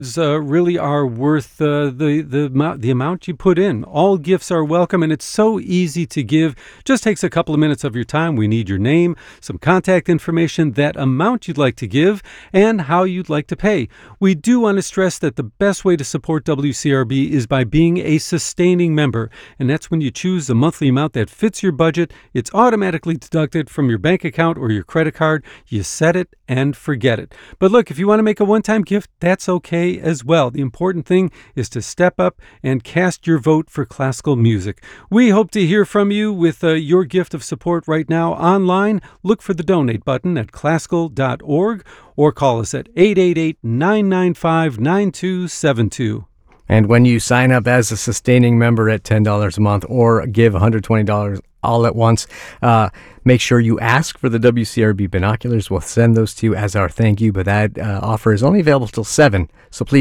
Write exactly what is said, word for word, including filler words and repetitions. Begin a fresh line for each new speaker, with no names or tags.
Uh, really are worth uh, the the amount the amount you put in. All gifts are welcome, and it's so easy to give. Just takes a couple of minutes of your time. We need your name, some contact information, that amount you'd like to give, and how you'd like to pay. We do want to stress that the best way to support W C R B is by being a sustaining member, and that's when you choose a monthly amount that fits your budget. It's automatically deducted from your bank account or your credit card. You set it and forget it. But look, if you want to make a one-time gift, that's okay as well. The important thing is to step up and cast your vote for classical music. We hope to hear from you with uh, your gift of support right now online. Look for the donate button at classical dot org or call us at eight eight eight, nine nine five, nine two seven two.
And when you sign up as a sustaining member at ten dollars a month or give one hundred twenty dollars all at once, uh, make sure you ask for the W C R B binoculars. We'll send those to you as our thank you, but that uh, offer is only available till seven, so please